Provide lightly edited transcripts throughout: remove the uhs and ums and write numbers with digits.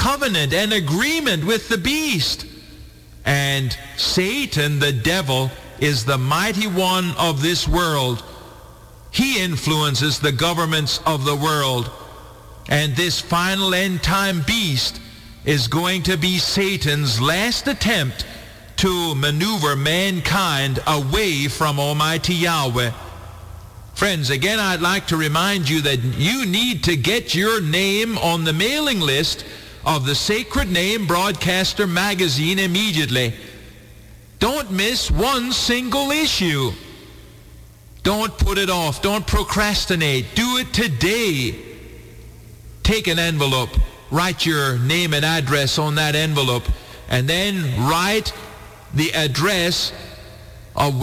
covenant and agreement with the beast. And Satan, the devil, is the mighty one of this world. He influences the governments of the world. And this final end-time beast is going to be Satan's last attempt to maneuver mankind away from Almighty Yahweh. Friends, again, I'd like to remind you that you need to get your name on the mailing list of the Sacred Name Broadcaster magazine immediately. Don't miss one single issue. Don't put it off. Don't procrastinate. Do it today. Take an envelope. Write your name and address on that envelope, and then write the address of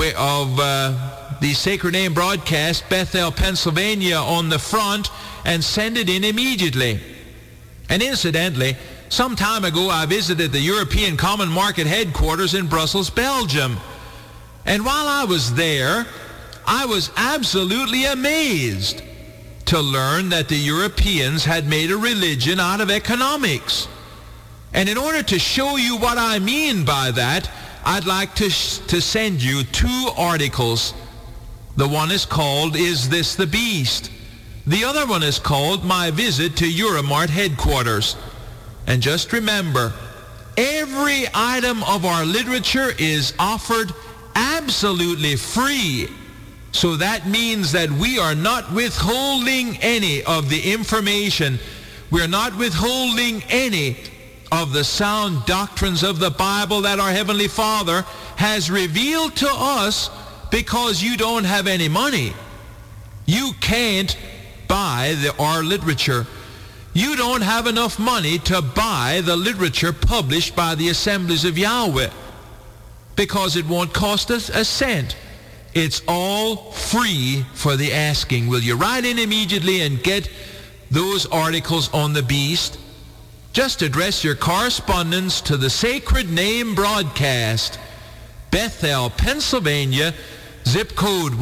the Sacred Name Broadcast, Bethel, Pennsylvania, on the front, and send it in immediately. And incidentally, some time ago I visited the European Common Market headquarters in Brussels, Belgium. And while I was there, I was absolutely amazed to learn that the Europeans had made a religion out of economics. And in order to show you what I mean by that, I'd like to send you two articles. The one is called, Is This the Beast? The other one is called, My Visit to Euromart Headquarters. And just remember, every item of our literature is offered absolutely free. So that means that we are not withholding any of the information. We're not withholding any of the sound doctrines of the Bible that our Heavenly Father has revealed to us, because you don't have any money. You can't buy our literature. You don't have enough money to buy the literature published by the Assemblies of Yahweh, because it won't cost us a cent. It's all free for the asking. Will you write in immediately and get those articles on the beast? Just address your correspondence to the Sacred Name Broadcast, Bethel, Pennsylvania, zip code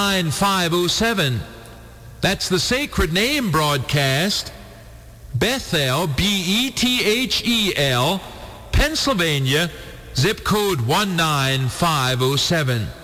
19507. That's the Sacred Name Broadcast, Bethel, Bethel, Pennsylvania, zip code 19507.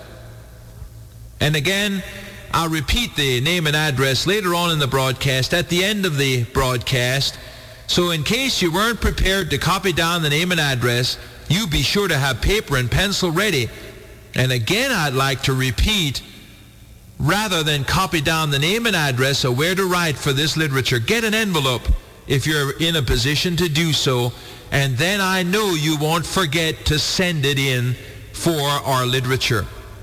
And again, I'll repeat the name and address later on in the broadcast, at the end of the broadcast. So in case you weren't prepared to copy down the name and address, you be sure to have paper and pencil ready. And again, I'd like to repeat, rather than copy down the name and address or where to write for this literature, get an envelope if you're in a position to do so. And then I know you won't forget to send it in for our literature.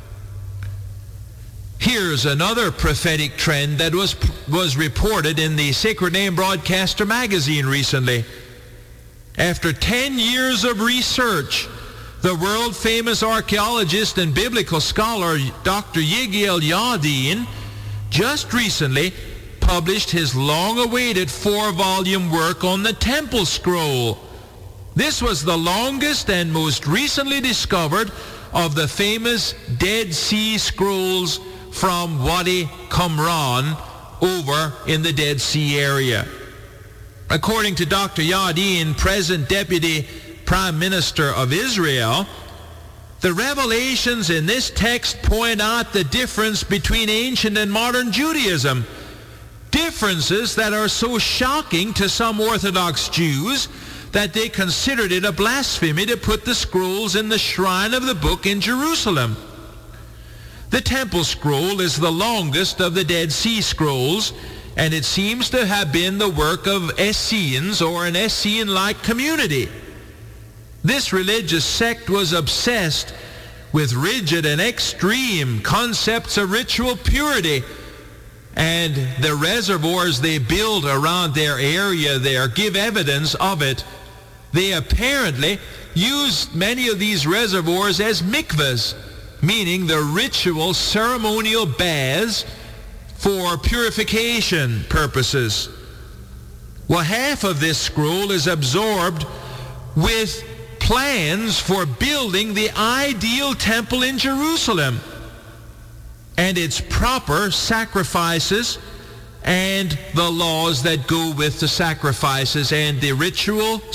Here's another prophetic trend that was reported in the Sacred Name Broadcaster magazine recently. After 10 years of research, the world-famous archaeologist and biblical scholar Dr. Yigiel Yadin just recently published his long-awaited 4-volume work on the Temple Scroll. This was the longest and most recently discovered of the famous Dead Sea Scrolls from Wadi Qumran over in the Dead Sea area. According to Dr. Yadin, present Deputy Prime Minister of Israel, the revelations in this text point out the difference between ancient and modern Judaism, differences that are so shocking to some Orthodox Jews that they considered it a blasphemy to put the scrolls in the shrine of the book in Jerusalem. The Temple Scroll is the longest of the Dead Sea Scrolls, and it seems to have been the work of Essenes or an Essene-like community. This religious sect was obsessed with rigid and extreme concepts of ritual purity, and the reservoirs they build around their area there give evidence of it. They apparently used many of these reservoirs as mikvahs, meaning the ritual ceremonial baths for purification purposes. Well, half of this scroll is absorbed with plans for building the ideal temple in Jerusalem and its proper sacrifices and the laws that go with the sacrifices and the ritual